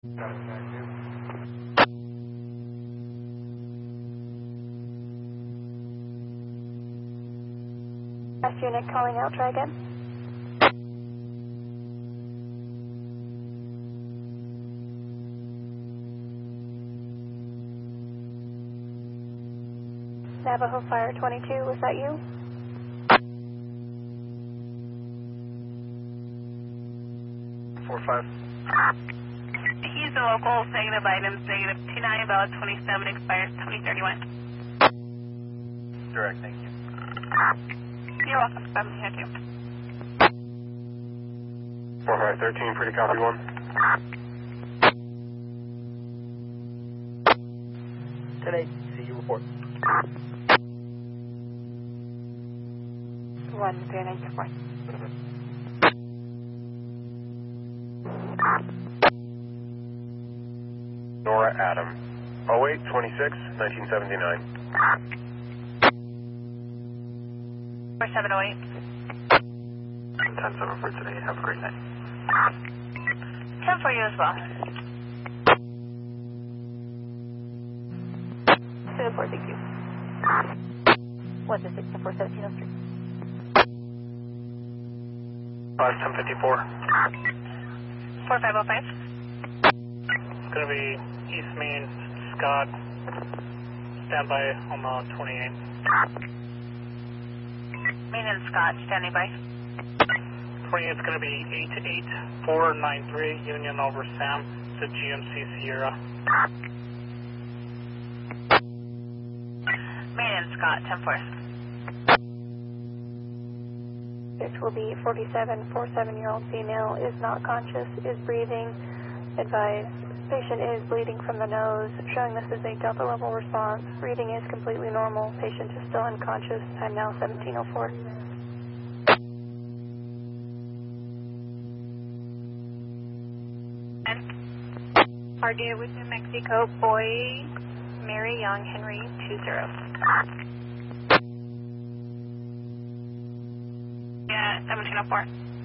Last unit calling out, try again. Navajo Fire 22, was that you? He's a local, negative items, negative 29, valid 27, expires 2031. Direct, thank you. You're welcome, 7 here too. 4513, pretty copy 1. 10-8, see you report. 10924. Nora Adam, 0826, 1979. 4708. 10-7 for today, have a great night. 10 for you as well. Singapore, thank you. 126 to 41703. 1054. 4505. It's going to be East Main, Scott. Stand by on the 28. Main and Scott, standing by. 28 is going to be 88493, Union over Sam, to GMC Sierra. Main and Scott, 10-4. This will be 47-year-old female, is not conscious, is breathing. Advised, patient is bleeding from the nose, showing this is a Delta level response. Breathing is completely normal. Patient is still unconscious. Time now 1704. RDA with New Mexico, boy, Mary Young, Henry, 20. Yeah, 1704.